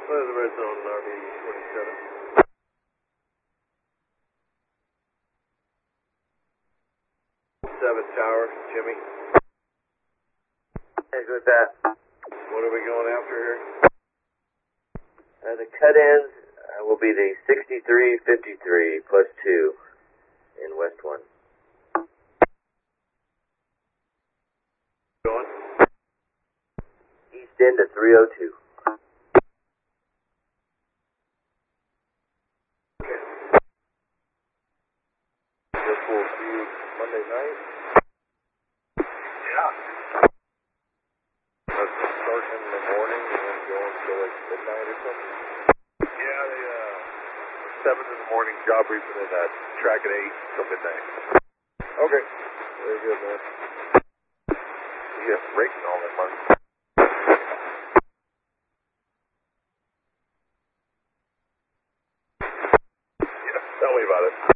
There's the red zone, RV 27. 7 Tower, Jimmy. Hey, good with that. What are we going after here? The cut ends will be the 6353 plus 2 in West 1. Going? East end at 302. Okay. Guess we'll see you Monday night? Yeah. Let's start in the morning and then go until like midnight or something? Yeah, they, 7 in the morning job briefing and track at 8 till midnight. Okay. Very good, man. You have breaking all that money. Yeah, tell me about it.